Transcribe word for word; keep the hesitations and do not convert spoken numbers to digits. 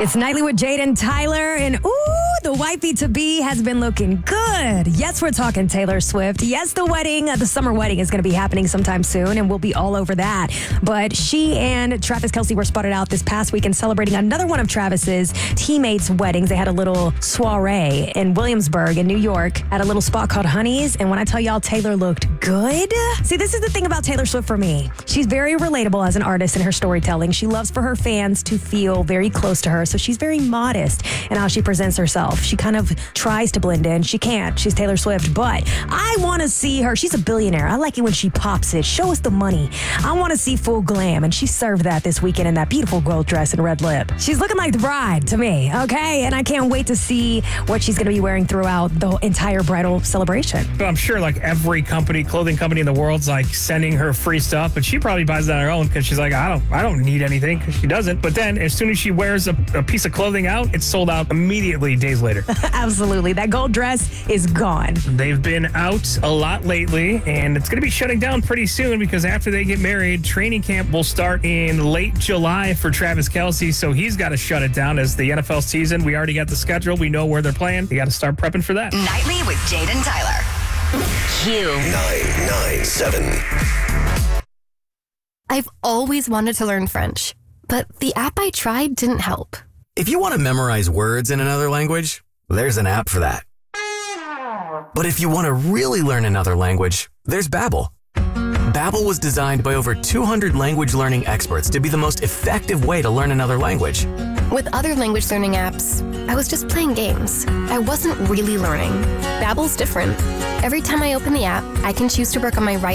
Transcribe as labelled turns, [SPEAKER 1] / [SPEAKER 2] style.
[SPEAKER 1] It's Nightly with Jade and Tyler, and ooh, the wifey-to-be has been looking good. Yes, we're talking Taylor Swift. Yes, the wedding, uh, the summer wedding is going to be happening sometime soon, and we'll be all over that. But she and Travis Kelce were spotted out this past weekend celebrating another one of Travis's teammates' weddings. They had a little soiree in Williamsburg in New York at a little spot called Honey's, and when I tell y'all Taylor looked good, see, this is the thing about Taylor Swift for me. She's very relatable as an artist in her storytelling. She loves for her fans to feel very close to her. So she's very modest in how she presents herself. She kind of tries to blend in. She can't. She's Taylor Swift. But I want to see her. She's a billionaire. I like it when she pops it. Show us the money. I want to see full glam. And she served that this weekend in that beautiful gold dress and red lip. She's looking like the bride to me, okay? And I can't wait to see what she's going to be wearing throughout the entire bridal celebration.
[SPEAKER 2] But I'm sure like every company, clothing company in the world's like sending her free stuff, but she probably buys it on her own because she's like, I don't, I don't need anything, because she doesn't. But then as soon as she wears a, a piece of clothing out, it's sold out immediately days later.
[SPEAKER 1] Absolutely. That gold dress is gone.
[SPEAKER 2] They've been out a lot lately, and it's going to be shutting down pretty soon because after they get married, training camp will start in late July for Travis Kelce, so he's got to shut it down as the N F L season. We already got the schedule. We know where they're playing. You got to start prepping for that.
[SPEAKER 3] Nightly with Jade and Tyler. Q.
[SPEAKER 4] nine nine seven.
[SPEAKER 5] I've always wanted to learn French, but the app I tried didn't help.
[SPEAKER 6] If you want to memorize words in another language, there's an app for that. But if you want to really learn another language, there's Babbel. Babbel was designed by over two hundred language learning experts to be the most effective way to learn another language.
[SPEAKER 5] With other language learning apps, I was just playing games. I wasn't really learning. Babbel's different. Every time I open the app, I can choose to work on my writing